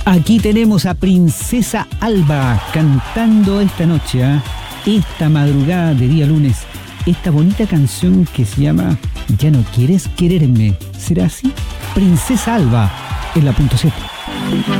Aquí tenemos a Princesa Alba cantando esta noche, esta madrugada de día lunes, esta bonita canción que se llama Ya no quieres quererme. ¿Será así? Princesa Alba en la .7.